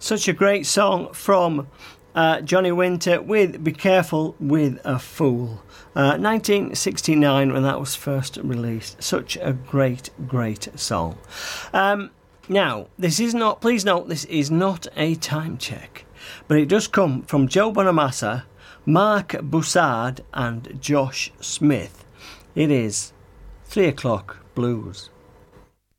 Such a great song from Johnny Winter with Be Careful with a Fool. 1969 when that was first released. Such a great song. Now, please note, this is not a time check, but it does come from Joe Bonamassa, Mark Boussard and Josh Smith. It is 3 o'clock blues.